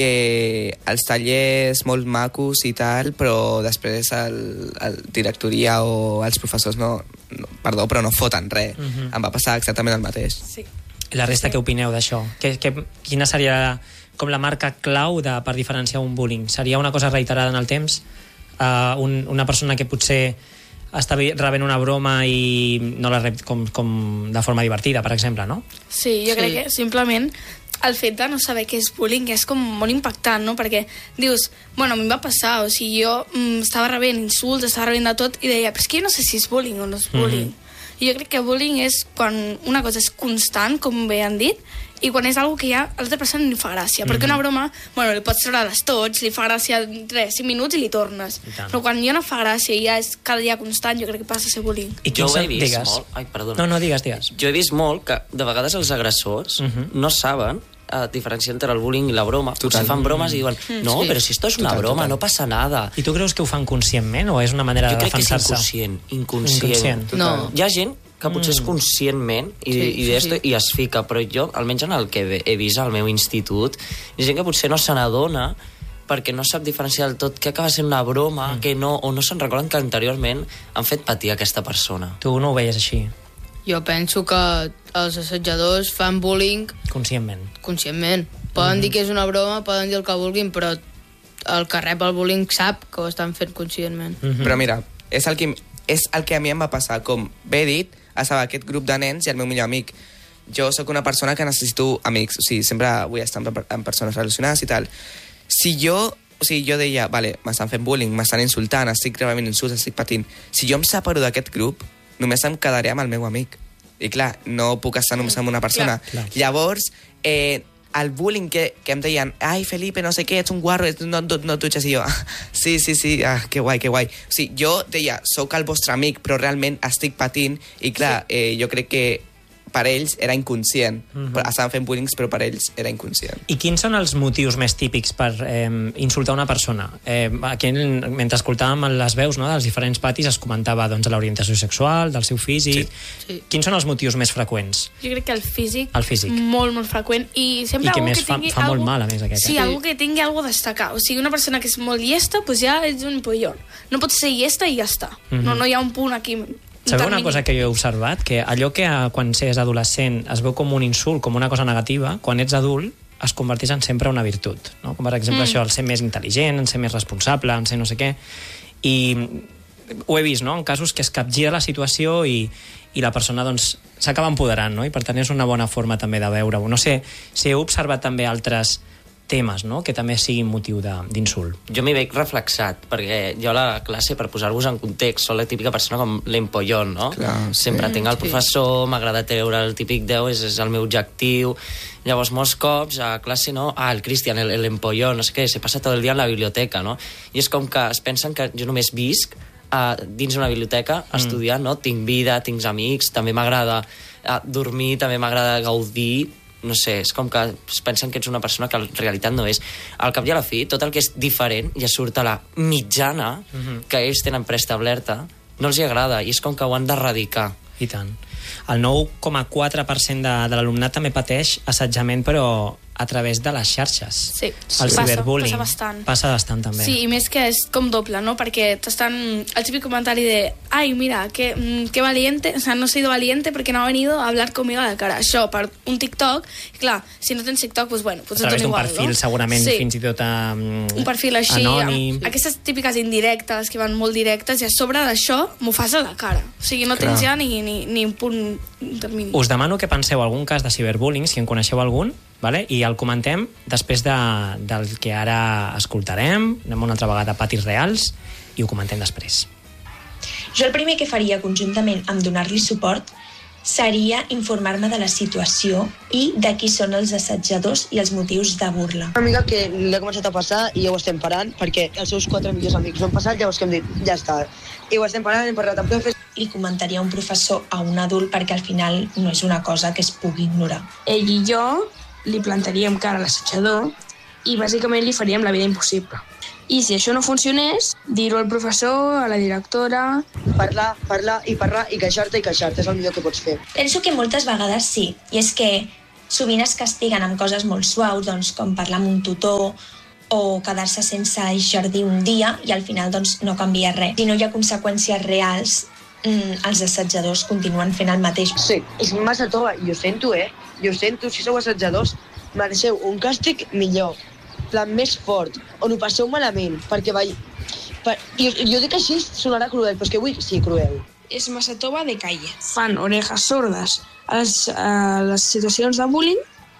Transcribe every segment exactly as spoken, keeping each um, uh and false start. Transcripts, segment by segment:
que els tallers molt macos i tal, però després el, el directoria o els professors no, no perdó, però no foten res. Uh-huh. Em va passar exactament el mateix. Sí. La resta, sí. Què opineu d'això? Que, que, quina seria com la marca clau de, per diferenciar un bullying? Seria una cosa reiterada en el temps? Uh, un, una persona que potser està rebent una broma i no la rep com, com de forma divertida, per exemple, no? Sí, jo sí. crec que simplement el fet de no saber què és bullying és com molt impactant, no? Perquè dius, bueno, a mi em va passar, o sigui, jo mm, estava rebent insults, estava rebent de tot, i deia, però és que jo no sé si és bullying o no és bullying. Mm-hmm. I jo crec que bullying és quan una cosa és constant, com bé han dit, i quan és algo que ja a l'altra persona li fa gràcia. Mm-hmm. Perquè una broma, bueno, li pots treure les tots, li fa gràcia tres, cinc minuts i li tornes. I però quan ja no fa gràcia i ja és cada dia constant, jo crec que passa a ser bullying. I jo ho he vist digues. molt... Ai, perdona. No, no, digues, digues. Jo he vist molt que de vegades els agressors mm-hmm. no saben a diferenciar entre el bullying i la broma. Potser fan bromes i diuen, no, sí. però si esto es una total, broma, total. no passa nada. I tu creus que ho fan conscientment o és una manera jo de defensar-se? Jo crec que és inconscient. Inconscient. inconscient. No. Hi ha gent que potser és conscientment i, sí, i, sí, sí. i es fica, però jo, almenys en el que he vist al meu institut, hi ha gent que potser no se n'adona perquè no sap diferenciar del tot què acaba sent una broma, mm. que no, o no se'n recorden que anteriorment han fet patir aquesta persona. Tu no ho veies així? Jo penso que els assetjadors fan bullying... Conscientment. Conscientment. Poden mm-hmm. dir que és una broma, poden dir el que vulguin, però el que rep el bullying sap que ho estan fent conscientment. Mm-hmm. Però mira, és el, que, és el que a mi em va passar. Com bé dit, estava aquest grup de nens i el meu millor amic. Jo sóc una persona que necessito amics, o sigui, sempre vull estar amb persones relacionades i tal. Si jo... O sigui, jo deia, vale, m'estan fent bullying, m'estan insultant, estic rebent insults, estic patint. Si jo em separo d'aquest grup, només em quedaré amb el meu amic. I clar, no puc estar només amb una persona. Clar, clar. Llavors, eh, el bullying que, que em deien, ai, Felipe, no sé què, ets un guarro, no, no, no tutxes, i jo, sí, sí, sí, ah, que guai, que guai. O sigui, jo deia, sóc el vostre amic, però realment estic patint, i clar, sí. eh, jo crec que per ells era inconscient. Mm-hmm. Estaven fent bullying, però per ells era inconscient. I quins són els motius més típics per eh, insultar una persona? Eh, aquí, mentre escoltàvem les veus, no, dels diferents patis, es comentava doncs, l'orientació sexual, del seu físic... Sí. Sí. Quins són els motius més freqüents? Jo crec que el físic, el físic. molt, molt freqüent. I sempre I que algú més que fa, tingui fa algo... molt mal, a més, aquest. Sí, algú que tingui algo a destacar. O sigui, una persona que és molt llesta, doncs ja és un pollón. No pot ser llesta i ja està. Mm-hmm. No, no hi ha un punt aquí... Sabeu una cosa que jo he observat? Que allò que quan s'és adolescent es veu com un insult, com una cosa negativa, quan ets adult es converteix en sempre una virtut. No? Com per exemple mm. això, el ser més intel·ligent, en ser més responsable, en ser no sé què. I ho he vist, no?, en casos que es capgira la situació i, i la persona doncs, s'acaba empoderant, no? I per tant és una bona forma també de veure-ho. No sé si heu observat també altres temes, no?, que també siguin motiu d'insult. Jo m'hi veig reflexat, perquè jo a la classe, per posar-vos en context, soc la típica persona com l'empollón, no? Clar, sempre sí. tinc el professor, m'agrada treure el típic deu, és, és el meu objectiu. Llavors, molts cops a classe, no? Ah, el Cristian, el, el empollón, no sé què, se passa tot el dia en la biblioteca, no? I és com que es pensen que jo només visc uh, dins una biblioteca mm. estudiant, no? Tinc vida, tinc amics, també m'agrada uh, dormir, també m'agrada gaudir. No sé, és com que es pensen que ets una persona que en realitat no és. Al cap i a la fi, tot el que és diferent ja surt a la mitjana mm-hmm. que ells tenen preestablerta, no els hi agrada, i és com que ho han d'erradicar. I tant. El nou coma quatre per cent de, de l'alumnat també pateix assetjament, però a través de les xarxes. Sí, el passa, ciberbullying. passa bastant. Passa bastant, també. Sí, i més que és com doble, no? Perquè t'estan... El típic comentari de ai, mira, que, que valiente, o sea, no he sido valiente porque no ha venido a hablar conmigo a la cara. Això, per un TikTok, clar, si no tens TikTok, pues bueno, pues a través d'un igual, perfil, no? segurament, sí. fins i tot um, un perfil així, anònim. Amb aquestes típiques indirectes que van molt directes, i a sobre d'això m'ho fas a la cara. O sigui, no clar. Tens ja ni, ni, ni un punt intermini. Us demano que penseu algun cas de ciberbullying, si en coneixeu algun, vale? I el comentem després de, del que ara escoltarem. Anem una altra vegada a patis reals i ho comentem després. Jo el primer que faria conjuntament amb donar-li suport seria informar-me de la situació i de qui són els assetjadors i els motius de burla. Una amiga que li ha començat a passar i ja ho estem parant perquè els seus quatre millors amics ho han passat, llavors que hem dit, ja està. I ho estem parant, hem parlat amb profes. Li comentaria a un professor, a un adult, perquè al final no és una cosa que es pugui ignorar. Ell i jo li plantaríem cara a l'assetjador i bàsicament li faríem la vida impossible. I si això no funcionés, dir-ho al professor, a la directora... Parlar, parlar i parlar i queixar-te i queixar-te, és el millor que pots fer. Penso que moltes vegades sí, i és que Sovint es castiguen amb coses molt suaus, doncs, com parlar amb un tutor o quedar-se sense jardí un dia i al final doncs, no canvia res. Si no hi ha conseqüències reals, mm, els assetjadors continuen fent el mateix. Sí, és massa tova, i ho sento, eh? I ho sento, si sou assetjadors, mereixeu un càstig millor, plan més fort, on ho passeu malament, perquè vai... Per... Jo, jo dic així, sonarà cruel, però és que vull que sigui cruel. És massa tova de calle. Fan orejas sordes a les, a les situacions de bullying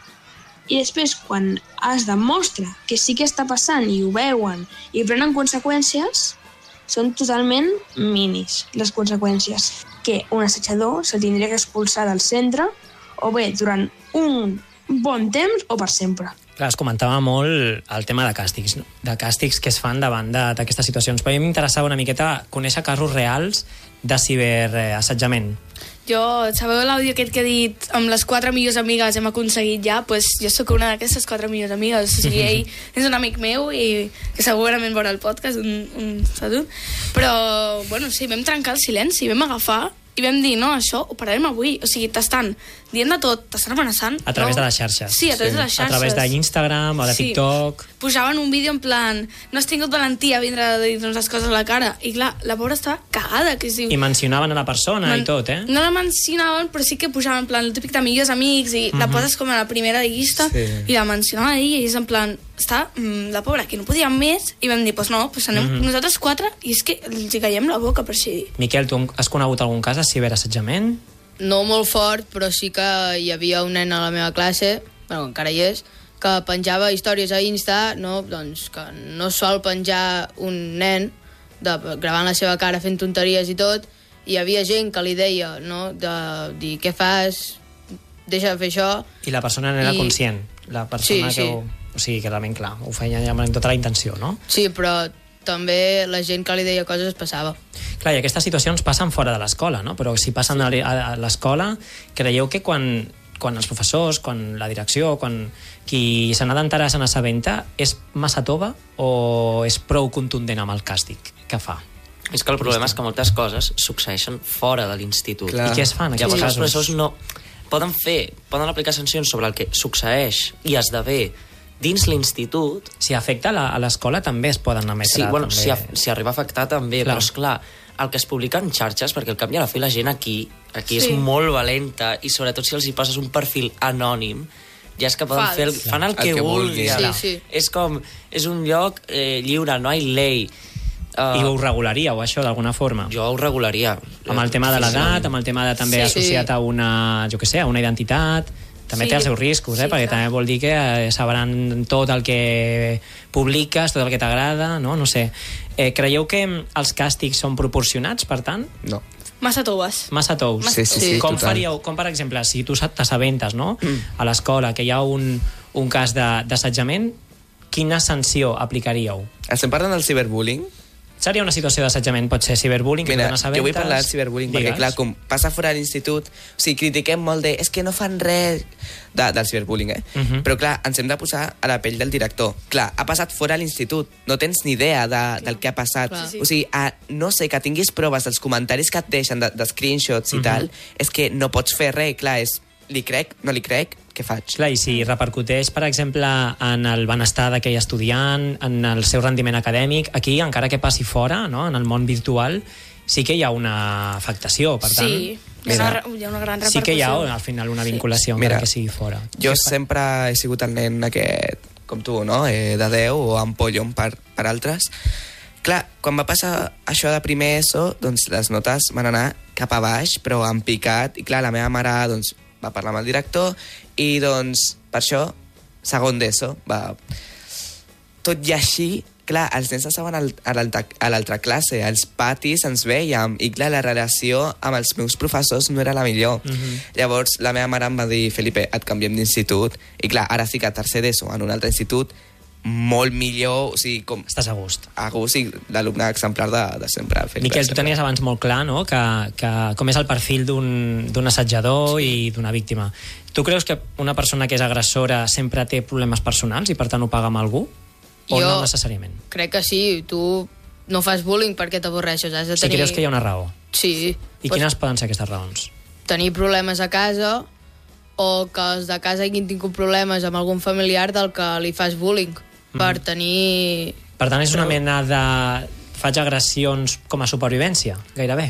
i després, quan es demostra que sí que està passant i ho veuen i prenen conseqüències, són totalment minis, les conseqüències. Que un assetjador se'l tindria que expulsar del centre o bé durant un bon temps o per sempre. Clar, es comentava molt el tema de càstigs, no? De càstigs que es fan davant d'aquestes situacions. Però a mi m'interessava una miqueta conèixer casos reals de ciberassetjament. Jo, sabeu l'àudio aquest que he dit amb les quatre millors amigues hem aconseguit ja? Pues jo sóc una d'aquestes quatre millors amigues. O sigui, ell és un amic meu i que segurament veurà el podcast, un, un salut. Però, bueno, sí, vam trencar el silenci, vam agafar i vam dir, no, això ho pararem avui. O sigui, t'estan dient de tot, t'estan amenaçant. A través no? de les xarxes. Sí, a través sí. de les xarxes. A través d'Instagram o de sí. TikTok. Pujaven un vídeo en plan, no has tingut valentia a vindre a dir-nos les coses a la cara. I clar, la pobra estava cagada, que es diu... I mencionaven a la persona Man... i tot, eh? No la mencionaven, però sí que pujaven en plan el típic de millors amics i mm-hmm. la poses com a la primera de llista sí. i la mencionava a ella i és en plan, està mm, la pobra, que no podia més, i vam dir, doncs pues no, pues anem mm-hmm. nosaltres quatre i és que els hi caiem la boca per així dir. Miquel, tu has conegut algun cas de ciberassetjament? No molt fort, però sí que hi havia un nen a la meva classe, bueno, encara hi és, que penjava històries a Insta, no, doncs, que no sol penjar un nen de, gravant la seva cara fent tonteries i tot, i hi havia gent que li deia, no, de dir, què fas, deixa de fer això... I la persona n'era I... conscient, la persona sí, que... Sí. Ho... O sigui, que realment, clar, ho feia ja amb tota la intenció, no? Sí, però també la gent que li deia coses es passava. Clar, i aquestes situacions passen fora de l'escola, no? Però si passen sí. a l'escola, creieu que quan, quan els professors, quan la direcció, quan qui se n'ha d'enterar se n'assabenta, és massa tova o és prou contundent amb el càstig que fa? És que el problema és que moltes coses succeeixen fora de l'institut. I què es fan en aquests Llavors, casos? Els professors no... Poden fer, poden aplicar sancions sobre el que succeeix i esdevé dins l'institut... Si afecta a l'escola també es poden emetre. Sí, bueno, també. si, a, si arriba a afectar també, clar. però esclar, el que es publica en xarxes, perquè al cap i a la fi la gent aquí, aquí sí. és molt valenta, i sobretot si els hi poses un perfil anònim, ja és que poden Fals. fer el, fan el, el que, que vulguin. Sí, sí. És com, és un lloc eh, lliure, no hi ha llei. Uh, I ho regularíeu, això, d'alguna forma? Jo ho regularia. Amb el tema de l'edat, amb el tema de també sí, associat sí. a una, jo què sé, a una identitat... També sí. té els seus riscos, eh? Sí, perquè clar. també vol dir que eh, sabran tot el que publiques, tot el que t'agrada, no? No sé. Eh, creieu que els càstigs són proporcionats, per tant? No. Massa toves. Massa tous. Sí, sí, sí, com total. faríeu, com per exemple, si tu t'assabentes, no?, mm. a l'escola, que hi ha un, un cas d'assetjament, quina sanció aplicaríeu? Estem parlant del ciberbullying? Seria una situació d'assetjament, pot ser ciberbullying, que Mira, no t'assabentes... jo vull parlar del ciberbullying, Digues. perquè clar, com passa fora de l'institut, o sigui, critiquem molt de, és que no fan res de, del ciberbullying, eh? Uh -huh. Però clar, ens hem de posar a la pell del director. Clar, ha passat fora de l'institut, no tens ni idea de, del que ha passat. Clar. O sigui, a, no sé, que tinguis proves dels comentaris que et deixen, de, de screenshots i uh -huh. tal, és que no pots fer res, clar, és... Li crec, no li crec, què faig? Clar, i si repercuteix, per exemple, en el benestar d'aquell estudiant, en el seu rendiment acadèmic, aquí, encara que passi fora, no?, en el món virtual, sí que hi ha una afectació, per tant... Sí, hi ha, una, hi ha una gran repercussió. Sí que hi ha, al final, una vinculació, sí. encara que sigui fora. Jo sempre he sigut el nen aquest, com tu, no?, eh, de Déu o ampollon per, per altres. Clar, quan va passar això de primer ESO, doncs les notes van anar cap a baix, però en picat, i clar, la meva mare, doncs, va parlar amb el director i, doncs, per això, segon d'ESO, va... Tot i així, clar, els nens estaven a l'altra classe, als patis ens vèiem, i clar, la relació amb els meus professors no era la millor. Mm-hmm. Llavors, la meva mare em va dir, Felipe, et canviem d'institut, i clar, ara sí que a tercer d'ESO, en un altre institut, molt millor, o sigui, com... Estàs a gust. A gust, i l'alumne exemplar de, de sempre. Miquel, tu tenies abans molt clar, no?, que, que com és el perfil d'un assetjador sí. i d'una víctima. Tu creus que una persona que és agressora sempre té problemes personals i per tant ho paga amb algú? O jo no necessàriament? Crec que sí. Tu no fas bullying perquè t'avorreixes. Has de tenir... Si creus que hi ha una raó? Sí. I pues... quines poden ser aquestes raons? Tenir problemes a casa o que els de casa hagin tingut problemes amb algun familiar del que li fas bullying, mm. per tenir... Per tant, és una mena de... Faig agressions com a supervivència, gairebé.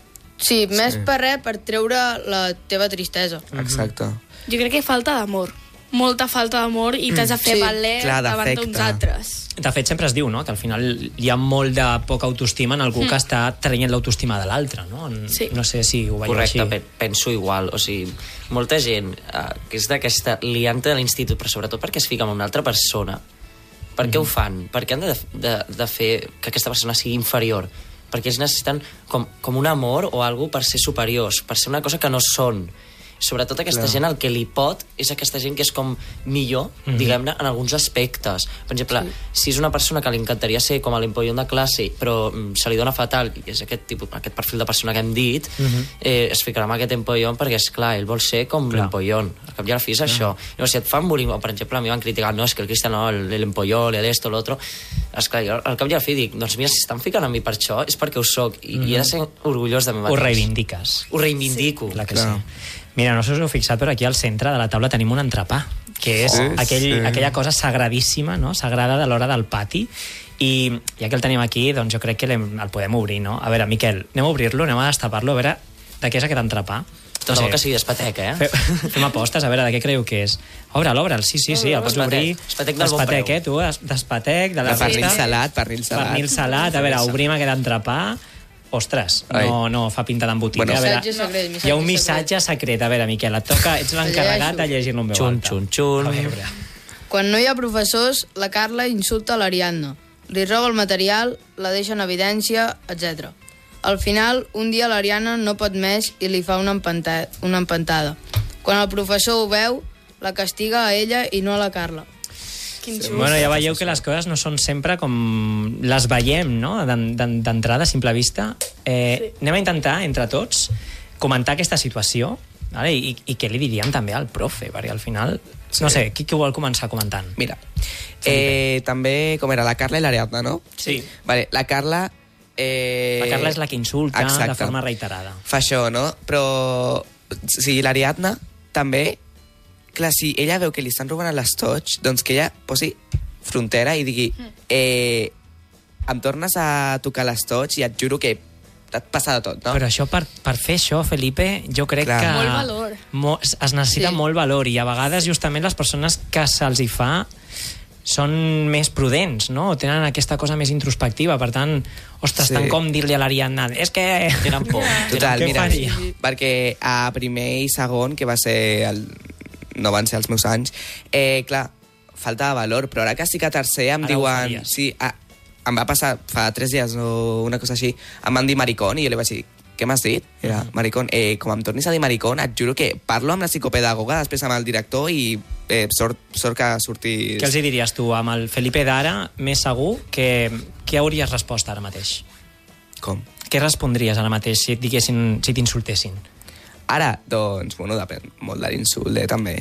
Sí, més sí. per res, per treure la teva tristesa. Exacte. Jo crec que falta d'amor. Molta falta d'amor i t'has de fer Sí. valer Clar, davant d'afecte. d'uns altres. De fet, sempre es diu, no?, que al final hi ha molt de poca autoestima en algú mm. que està traient l'autoestima de l'altre, no? Sí. No sé si ho veieu Correcte, així. pe- penso igual. O sigui, molta gent eh, que és d'aquesta lianta de l'institut, però sobretot perquè es fica amb una altra persona. Per què mm. ho fan? Per què han de, de, de fer que aquesta persona sigui inferior? Perquè ells necessiten com, com un amor o algo per ser superiors, per ser una cosa que no són. Sobretot aquesta Clar. gent el que li pot és aquesta gent que és com millor, mm-hmm. diguem-ne, en alguns aspectes. Per exemple, sí. si és una persona que li encantaria ser com a l'empollon de classe, però mm, se li dona fatal, i és aquest, tipus, aquest perfil de persona que hem dit, mm-hmm. eh, es ficarà amb aquest empollon perquè, és clar, ell vol ser com Clar. l'empollon. Al cap i a la fi és clar. Això. No, si et fan bullying, o per exemple, a mi van criticar, no, és que el Cristian, no, l'empollon, l'esto, l'altro... Esclar, jo al cap i a la fi dic, doncs mira, si estan ficant a mi per això, és perquè ho soc, i, mm-hmm. i he de ser orgullós de mi mateix. Ho reivindiques. Ho reivindico. Clar que Clar. sí. Mira, no sé si us heu fixat, però aquí al centre de la taula tenim un entrepà, que és Sí, aquell, sí. aquella cosa sagradíssima, no?, sagrada de l'hora del pati, i ja que el tenim aquí, doncs jo crec que el podem obrir, no? A veure, Miquel, anem a obrir-lo, anem a destapar-lo, a veure de què és aquest entrepà. Tot no que sigui d'espatec, eh? Fem, fem apostes, a veure, de què creieu que és. Obre'l, obre'l, sí, sí, sí, el pots obrir. Espatec del bon Espatec, preu. eh, tu, es- d'espatec, de la De pernil resta. salat, pernil salat. Pernil salat, a veure, obrim aquest entrepà. Ostres, no, no fa pinta d'embotit. Bueno, a veure, Missatge secret, missatge hi ha un missatge secret. A veure, Miquel, et toca, ets l'encarregat de llegir-lo en veu Xun, alta. xun, xun. A veure. Quan no hi ha professors, la Carla insulta l'Ariadna. Li roba el material, la deixa en evidència, etcètera. Al final, un dia l'Ariadna no pot més i li fa una, empanta una empantada. Quan el professor ho veu, la castiga a ella i no a la Carla. Quin just. Bueno, ja veieu que les coses no són sempre com les veiem, no?, d'en- d'en- d'entrada, a simple vista. Eh, sí. Anem a intentar, entre tots, comentar aquesta situació, vale? I, i què li diríem també al profe, perquè al final... Sí. No sé, qui, qui ho vol començar comentant? Mira, eh, també, com era, la Carla i l'Ariadna, no? Sí. Vale, la Carla... Eh... La Carla és la que insulta Exacte. de forma reiterada. Fa això, no? Però, o sigui, l'Ariadna també, clar, si ella veu que li estan robant l'estoig, doncs que ella posi frontera i digui eh, em tornes a tocar l'estoig i et juro que et passa de tot, no? Però això, per, per fer això, Felipe, jo crec Clar. que... Molt valor. Mo, es necessita Sí. molt valor, i a vegades justament les persones que se'ls hi fa són més prudents, no? O tenen aquesta cosa més introspectiva, per tant, ostres, Sí. tant com dir-li a l'Ariadna, és que... Tenen por. Total, Què mira, faria? perquè a primer i segon, que va ser el, no van ser els meus anys, eh, clar, falta de valor, però ara que sí que a tercer em Ara ho diuen... faries. Sí, a, em va passar fa tres dies o una cosa així, em van dir maricón i jo li vaig dir, què m'has dit? Era, Mm. maricón. Eh, com em tornis a dir maricón, et juro que parlo amb la psicopedagoga, després amb el director i eh, sort, sort que sortis... Què els hi diries tu? Amb el Felipe d'ara, més segur, que què hauries respost ara mateix? Com? Què respondries ara mateix si et diguessin, si t'insultessin? Ara, doncs, bueno, depèn molt de l'insult, eh, també.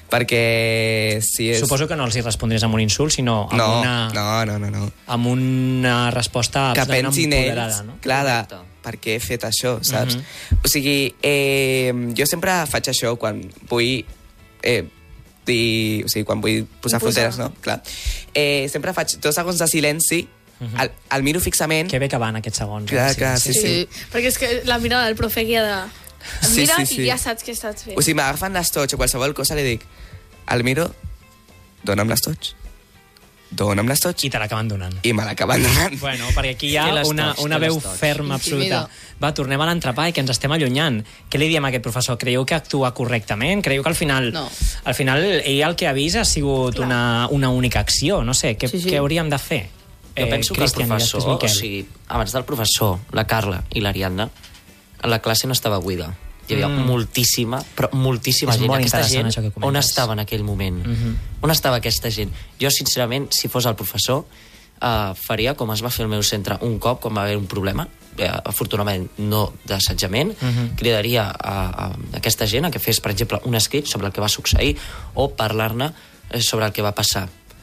Perquè si és... Suposo que no els hi respondries amb un insult, sinó amb, No, una, no, no, no, no. amb una resposta Que absolutament pensin empoderada, ells, no? clar, de Correcte. per què he fet això, saps? Mhm. O sigui, eh, jo sempre faig això quan vull... Eh, dir, o sigui, quan vull posar Imposar. fronteres, no? Clar. Eh, sempre faig dos segons de silenci, el, el miro fixament... Que bé que van aquests segons. Clar, eh? clar, sí, sí. Perquè és que la mirada del profe que ha de... Et Sí, mira sí, sí. i ja saps què estàs fent. O sigui, m'agafen l'estoig o qualsevol cosa, li dic, el miro, dona'm l'estoig, dona'm l'estoig, I te l'acaben donant. i me l'acaben donant. Bueno, perquè aquí hi ha Té l'estoig, una, una té veu l'estoig. ferma, absoluta. Intimida. Va, tornem a l'entrepà i que ens estem allunyant. Què li diem a aquest professor? Creieu que actua correctament? Creieu que al final, No. al final ell el que avisa ha sigut una, una única acció? No sé, què, Sí, sí. què hauríem de fer? Jo penso que el Cristian i professor, després o Miquel. sigui, abans del professor, la Carla i l'Ariadna, la classe no estava buida. Hi havia Mm. moltíssima, però moltíssima És gent. molt Aquesta interessant gent, això que comentes. on estava en aquell moment? Mhm. On estava aquesta gent? Jo, sincerament, si fos el professor, eh, faria com es va fer al meu centre un cop, quan va haver un problema, eh, afortunadament no d'assetjament, Mhm. cridaria a, a aquesta gent a que fes, per exemple, un escrit sobre el que va succeir o parlar-ne eh, sobre el que va passar.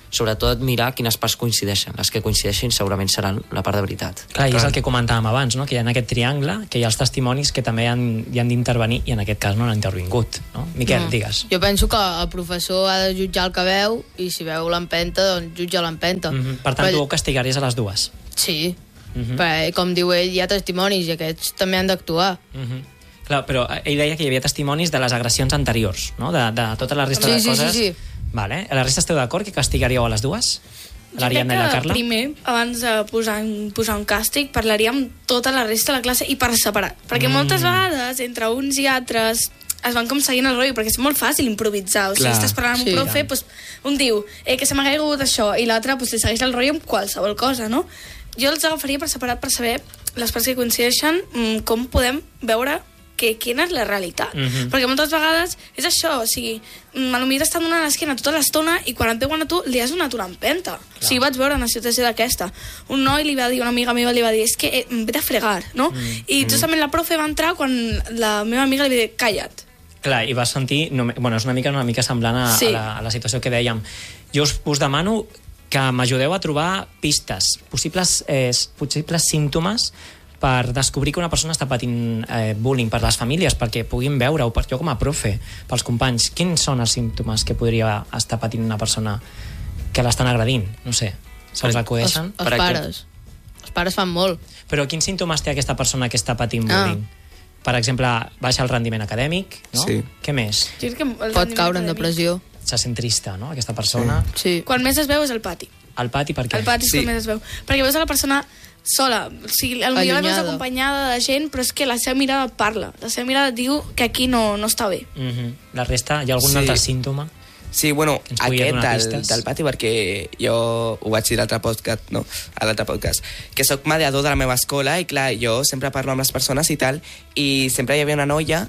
sobretot mirar quines parts coincideixen. Les que coincideixin segurament seran la part de veritat. Clar, i és el que comentàvem abans, no? Que hi ha aquest triangle, que hi ha els testimonis que també han, hi han d'intervenir i en aquest cas no han intervingut. No? Miquel, No. digues. Jo penso que el professor ha de jutjar el que veu i si veu l'empenta, doncs jutja l'empenta. Mm -hmm. Per tant, Però- tu castigaries a les dues. Sí, Mm -hmm. perquè, com diu ell, hi ha testimonis i aquests també han d'actuar. Mm -hmm. Clar, però ell deia que hi havia testimonis de les agressions anteriors, no? De, de tota la resta Sí, de sí, coses. sí, sí. Vale. A la resta esteu d'acord que castigaríeu a les dues? L'Ariadna i la Carla? primer, abans de posar, posar un càstig, parlaríem tota la resta de la classe i per separat. Perquè mm. moltes vegades, entre uns i altres, es van com seguint el rotllo, perquè és molt fàcil improvisar. O sigui, Clar. estàs parlant amb Sí. un profe, doncs, un diu eh, que se m'ha caigut això, i l'altre doncs, li segueix el rotllo amb qualsevol cosa, no? Jo els agafaria per separat per saber les parts que coincideixen, mm, com podem veure que, quina és la realitat. Mhm. Perquè moltes vegades és això, o sigui, mm, potser t'estan donant l'esquena tota l'estona i quan et veuen a tu li has donat una empenta. O sigui, vaig veure una situació d'aquesta. Un noi li va dir, una amiga meva li va dir, és que eh, em ve de fregar, no? Mm. I justament la profe va entrar quan la meva amiga li va dir, calla't. Clar, i vas sentir... No, bueno, és una mica una mica semblant a, Sí. a, la, a la situació que dèiem. Jo us, us demano que m'ajudeu a trobar pistes, possibles, eh, possibles símptomes per descobrir que una persona està patint eh, bullying per les famílies, perquè puguin veure-ho, per jo com a profe, pels companys, quins són els símptomes que podria estar patint una persona que l'estan agredint? No sé, se us Els, acudeixen? els Per pares. Els pares fan molt. Però quins símptomes té aquesta persona que està patint Ah. bullying? Per exemple, baixa el rendiment acadèmic, no? Sí. Què més? Jo crec que el Pot rendiment caure en acadèmic- depressió. Se sent trista, no?, aquesta persona. Sí. Quan més es veu és al pati. Al pati, per què? Al pati és Sí. quan més es veu. Perquè veus a la persona sola. O sigui, potser la veus Allunyada. acompanyada de gent, però és que la seva mirada parla. La seva mirada diu que aquí no, no està bé. Mm -hmm. La resta, hi ha algun Sí. altre símptoma? Sí, bueno, ens pugui aquest donar del, pistes. del pati, perquè jo ho vaig dir a l'altre podcast, no, a l'altre podcast, que sóc mediador de la meva escola i clar, jo sempre parlo amb les persones i tal, i sempre hi havia una noia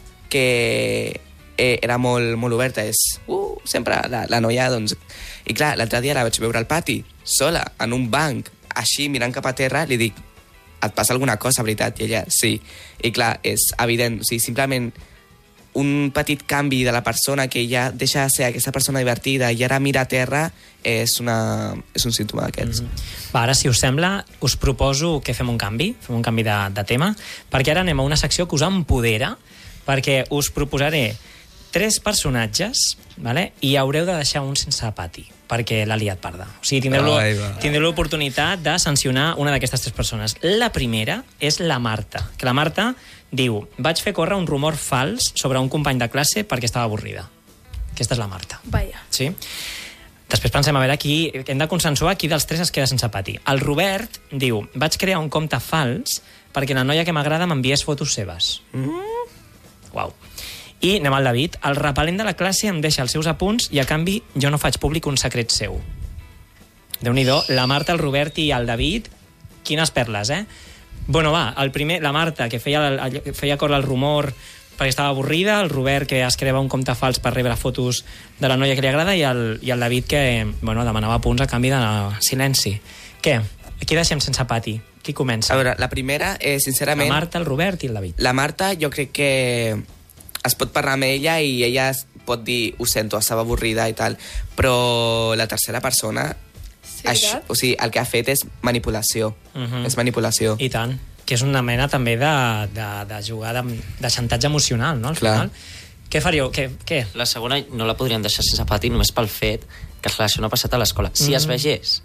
que eh, era molt, molt oberta, és uh, sempre la, la noia, doncs... I clar, l'altre dia la vaig veure al pati, sola, en un banc, així, mirant cap a terra, li dic, et passa alguna cosa, veritat? I ella, sí. I clar, és evident, o sigui, simplement un petit canvi de la persona que ja deixa de ser aquesta persona divertida i ara mira a terra és, una, és un símptoma d'aquests. Mm -hmm. Va, ara, si us sembla, us proposo que fem un canvi, fem un canvi de, de tema, perquè ara anem a una secció que us empodera, perquè us proposaré tres personatges, vale? I haureu de deixar un sense pati, perquè l'ha liat parda. O sigui, tindreu Ai, va. tindreu l'oportunitat de sancionar una d'aquestes tres persones. La primera és la Marta, que la Marta diu, vaig fer córrer un rumor fals sobre un company de classe perquè estava avorrida. Aquesta és la Marta. Vaja. Sí? Després pensem a veure qui... Hem de consensuar qui dels tres es queda sense pati. El Robert diu, vaig crear un compte fals perquè la noia que m'agrada m'enviés fotos seves. Mm. Uau. I anem al David. El repel·lent de la classe em deixa els seus apunts i a canvi jo no faig públic un secret seu. Déu-n'hi-do, la Marta, el Robert i el David, quines perles, eh? Bueno, va, el primer, la Marta, que feia, el, feia córrer el rumor perquè estava avorrida, el Robert, que es creava un compte fals per rebre fotos de la noia que li agrada, i el, i el David, que bueno, demanava punts a canvi de silenci. Què? Aquí deixem sense pati. Qui comença? A veure, la primera, eh, sincerament... La Marta, el Robert i el David. La Marta, jo crec que es pot parlar amb ella i ella es pot dir, ho sento, estava avorrida i tal, però la tercera persona, Sí, això, veritat? o sigui, el que ha fet és manipulació. Uh -huh. És manipulació. I tant. Que és una mena també de, de, de jugar de, de xantatge emocional, no? Al Clar. final. Què faríeu? Què? Què? La segona no la podrien deixar sense pati només pel fet que, clar, això no ha passat a l'escola. Si Mhm. es vegés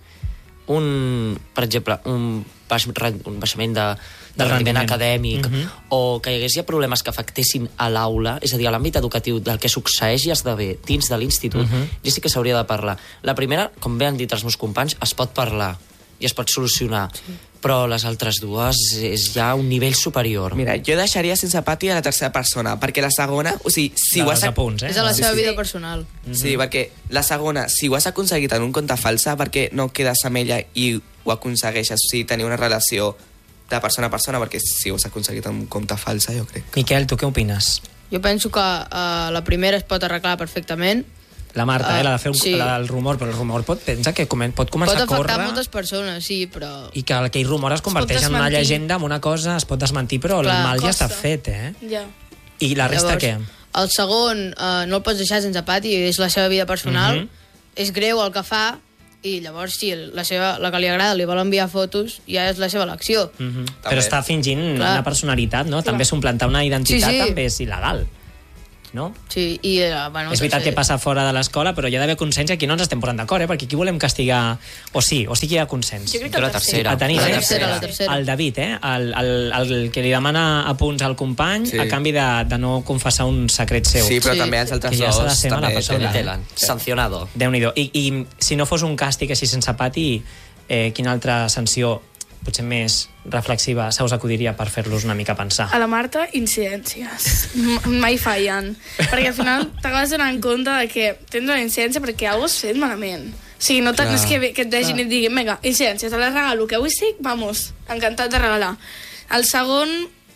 un, per exemple, un, baix, un baixament de, de Del rendiment rendiment. acadèmic, Mhm. o que hi hagués ja problemes que afectessin a l'aula, és a dir, a l'àmbit educatiu del que succeeix i esdevé dins de l'institut, Mhm. ja sí que s'hauria de parlar. La primera, com bé han dit els meus companys, es pot parlar i es pot solucionar, sí. però les altres dues és ja un nivell superior. Mira, jo deixaria sense pati a la tercera persona, perquè la segona, o sigui, si De ho has... dels apunts, eh? És a la Sí, seva sí. vida personal. Sí, perquè la segona, si ho has aconseguit en un compte falsa, perquè no quedes amb ella i ho aconsegueixes, o sigui, tenir una relació de persona a persona, perquè si ho has aconseguit en un compte falsa, jo crec. Miquel, tu què opines? Jo penso que uh, la primera es pot arreglar perfectament. La Marta, Ah, eh, la de fer un, sí. la del rumor, però el rumor pot, pensa que comen, pot començar Pot a afectar córrer moltes persones, sí, però... i que aquell rumor es converteix en una desmentir. llegenda, en una cosa, es pot desmentir, però Clar, el mal ja costa. està fet, eh? Ja. I la resta què? El segon uh, no el pots deixar sense pati, és la seva vida personal. Mhm. És greu el que fa, i llavors, si la, seva, la que li agrada li vol enviar fotos, ja és la seva elecció. Mm-hmm. Però està fingint Clar. una personalitat, no? Clar. També suplantar una identitat sí, sí. també és il·legal. No? Sí, i... Uh, bueno, és veritat doncs, que passa fora de l'escola, però hi ha d'haver consens i aquí no ens estem posant d'acord, eh? Perquè aquí volem castigar... O sí, o sí que hi ha consens. Jo crec que la tercera. A tenir, la, eh? tercera, la tercera. El David, eh? El, el, el que li demana apunts al company sí. a canvi de, de no confessar un secret seu. Sí, però sí. també els altres ja dos també tenen. tenen. Sancionado. Déu-n'hi-do. I, I si no fos un càstig així sense pati, eh, quina altra sanció potser més reflexiva se us acudiria per fer-los una mica pensar? A la Marta, incidències. M mai fallen. Perquè al final t'acabes donant compte de que tens una incidència perquè alguna cosa has fet malament. O sigui, no tant és que, que et deixin i et diguin vinga, incidència, te la regalo, que avui sí, vamos, encantat de regalar. El segon,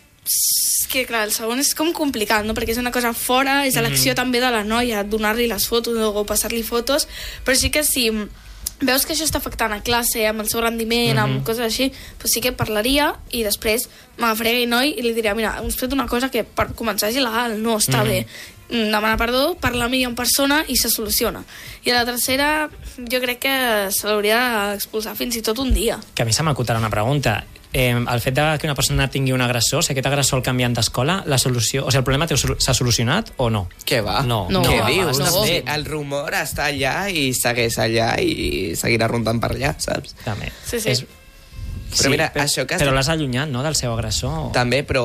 que clar, el segon és com complicat, no? Perquè és una cosa fora, és elecció mm-hmm. també de la noia, donar-li les fotos o passar-li fotos, però sí que si veus que això està afectant a classe, amb el seu rendiment, mm-hmm. amb coses així, doncs sí que parlaria i després m'agafaria aquell noi i li diria, mira, hem fet una cosa que per començar és il·legal, no està mm-hmm. bé. Demana perdó, parla amb ella en persona i se soluciona. I a la tercera, jo crec que se l'hauria d'expulsar fins i tot un dia. Que a mi se m'acutarà una pregunta. Eh, el fet de que una persona tingui un agressor, si aquest agressor el canviant d'escola, la solució, o sigui, el problema s'ha solucionat o no? Què va? No. no. Què dius? No. Sí, el rumor està allà i segueix allà i seguirà rondant per allà, saps? També. Sí, sí. És... Però sí, mira, però, això que... Però l'has allunyat, no?, del seu agressor. També, però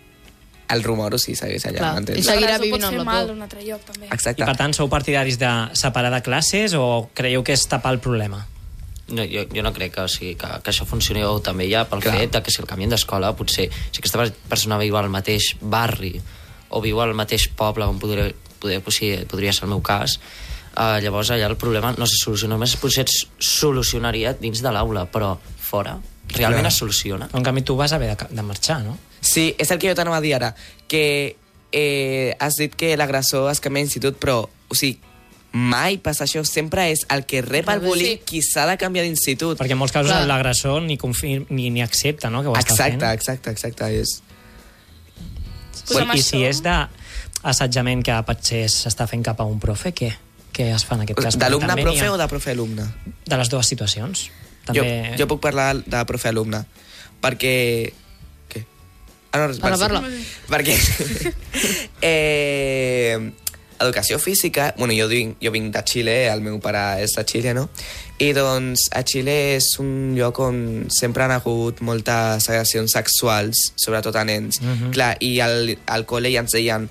el rumor o sí segueix allà, Clar, m'entens? i seguirà L'agressor vivint pot amb fer la mal por. d'un altre lloc, també. Exacte. I per tant, sou partidaris de separar de classes o creieu que és tapar el problema? No, jo, jo no crec que, o sigui, que, que això funcioni o també ja pel Clar. fet de que si el canvien d'escola potser si aquesta persona viu al mateix barri o viu al mateix poble on podria, podria, podria, podria ser el meu cas, eh, llavors allà el problema no se soluciona, només potser es solucionaria dins de l'aula, però fora realment Clar. es soluciona. En canvi, tu vas haver de, de marxar, no? Sí, és el que jo t'anava a dir ara, que eh, has dit que l'agressor es canvia d'institut, però, o sigui, mai passa això, sempre és el que rep el bullying Sí. qui s'ha de canviar d'institut. Perquè en molts casos Clar. l'agressor ni, confir, ni, ni accepta, no?, que ho està Exacte, fent. exacte, exacte. És... Pues amb I això- si és d'assetjament que potser s'està fent cap a un profe, què? Què es fa en aquest cas? D'alumne També profe n'hi ha- o de profe-alumne? De les dues situacions. Jo, També... jo puc parlar de profe-alumne, perquè... Què? Ah, no, res, Parla, sí. parla. Perquè... eh, educació física... Bueno, jo vinc, jo vinc de Xile, el meu pare és de Xile, no? I doncs a Xile és un lloc on sempre han hagut moltes agressions sexuals, sobretot a nens. Mhm. Clar, i al, al col·le ja ens deien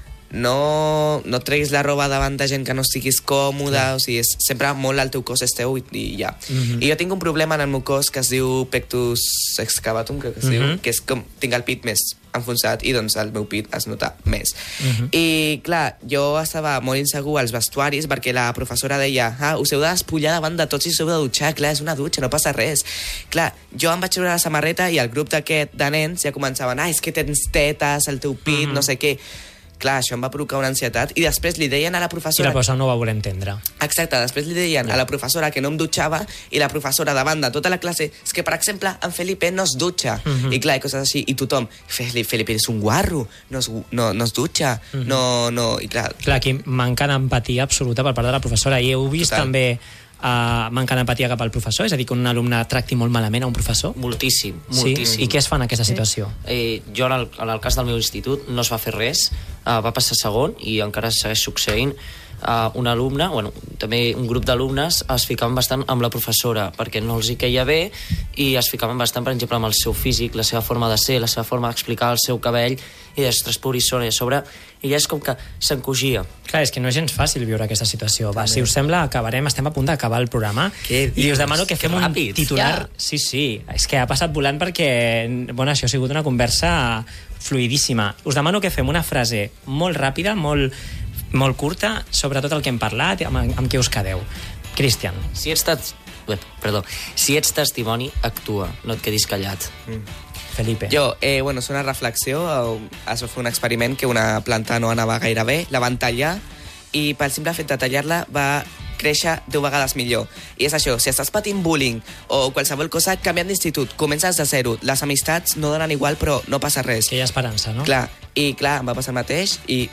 no, no et treguis la roba davant de gent que no estiguis còmode, o sigui, és sempre molt el teu cos és teu i, i ja. Mhm. I jo tinc un problema en el meu cos que es diu pectus excavatum, crec que es Mhm. diu, que és com tinc el pit més enfonsat i doncs el meu pit es nota més. Mhm. I clar, jo estava molt insegur als vestuaris perquè la professora deia ah, us heu de despullar davant de tots i us heu de dutxar, clar, és una dutxa, no passa res. Clar, jo em vaig treure la samarreta i el grup d'aquest de nens ja començaven ah, és que tens tetes, el teu pit, Mhm. no sé què. Clar, això em va provocar una ansietat i després li deien a la I professora... la professora no ho va voler entendre. Exacte, després li deien a la professora que no em dutxava i la professora davant de tota la classe és que, per exemple, en Felipe no es dutxa. Mhm. I clar, i coses així. I tothom, Felipe, Felipe és un guarro, no es, no, no es dutxa, Mhm. no, no... I clar, Clar, aquí manca d'empatia absoluta per part de la professora. I heu vist Total. també uh, manca d'empatia cap al professor? És a dir, que un alumne tracti molt malament a un professor? Moltíssim, Sí? moltíssim. I què es fa en aquesta situació? Eh, jo, en el, en el cas del meu institut, no es va fer res, uh, va passar segon i encara segueix succeint. Uh, un alumne, bueno, també un grup d'alumnes es ficaven bastant amb la professora perquè no els hi queia bé i es ficaven bastant, per exemple, amb el seu físic, la seva forma de ser, la seva forma d'explicar el seu cabell i després Porissona i a sobre ella és com que s'encogia. Clar, és que no és gens fàcil viure aquesta situació. Va, si us sembla, acabarem, estem a punt d'acabar el programa. Què I us dius? demano que fem Que un ràpid. titular... Ja. Sí, sí, és que ha passat volant perquè, bueno, això ha sigut una conversa fluidíssima. Us demano que fem una frase molt ràpida, molt, molt curta, sobre tot el que hem parlat, amb, amb què us quedeu. Cristian. Si ets, tes... Bé, perdó. Si ets testimoni, actua, no et quedis callat. Felipe. jo, eh, bueno, és una reflexió, eh, això fue un experiment que una planta no anava gaire bé, la van tallar i pel simple fet de tallar-la va créixer deu vegades millor. I és això, si estàs patint bullying o qualsevol cosa, canviant d'institut, comences de zero. Les amistats no donen igual, però no passa res. Que hi ha esperança, no? Clar, i clar, em va passar el mateix i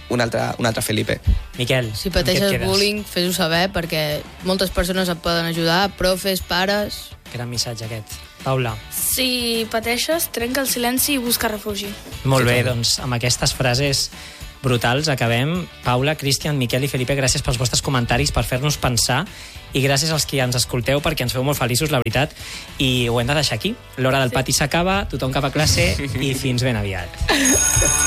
un altre, un altre Felipe. Miquel, si pateixes bullying, fes-ho saber, perquè moltes persones et poden ajudar, profes, pares... Gran missatge aquest. Paula. Si pateixes, trenca el silenci i busca refugi. Molt bé, doncs amb aquestes frases brutals acabem. Paula, Cristian, Miquel i Felipe, gràcies pels vostres comentaris, per fer-nos pensar, i gràcies als que ens escolteu perquè ens feu molt feliços, la veritat, i ho hem de deixar aquí. L'hora del pati s'acaba, tothom cap a classe i fins ben aviat.